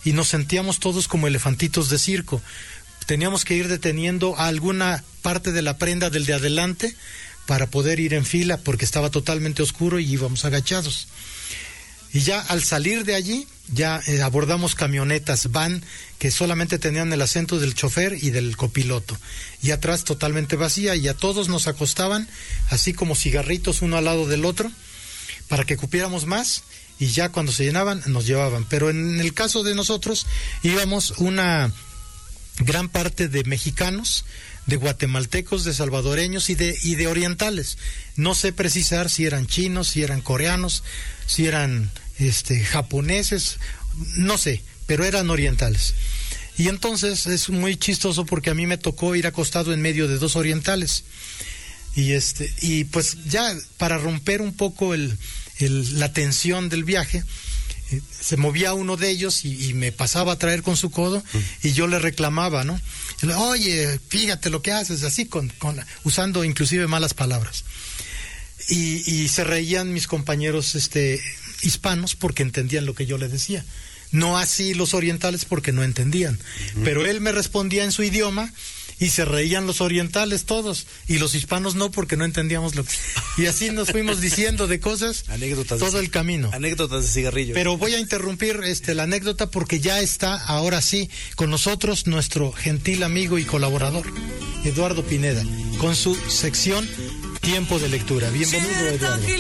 y nos sentíamos todos como elefantitos de circo. Teníamos que ir deteniendo a alguna parte de la prenda del de adelante para poder ir en fila, porque estaba totalmente oscuro y íbamos agachados. Y ya al salir de allí, ya abordamos camionetas van que solamente tenían el asiento del chofer y del copiloto, y atrás totalmente vacía, y a todos nos acostaban así como cigarritos uno al lado del otro para que cupiéramos más, y ya cuando se llenaban nos llevaban. Pero en el caso de nosotros íbamos una gran parte de mexicanos, de guatemaltecos, de salvadoreños y de orientales. No sé precisar si eran chinos, si eran coreanos, si eran japoneses, no sé, pero eran orientales. Y entonces es muy chistoso porque a mí me tocó ir acostado en medio de dos orientales. Y pues ya para romper un poco la tensión del viaje, se movía uno de ellos y me pasaba a traer con su codo, y yo le reclamaba, ¿no? Oye, fíjate lo que haces, así usando inclusive malas palabras. Y se reían mis compañeros hispanos porque entendían lo que yo le decía. No así los orientales porque no entendían. Pero él me respondía en su idioma y se reían los orientales todos, y los hispanos no, porque no entendíamos lo que... Y así nos fuimos diciendo de cosas anécdotas todo el camino. Anécdotas de cigarrillo. Pero voy a interrumpir la anécdota porque ya está ahora sí con nosotros nuestro gentil amigo y colaborador, Eduardo Pineda, con su sección Tiempo de Lectura. Bienvenido, Eduardo.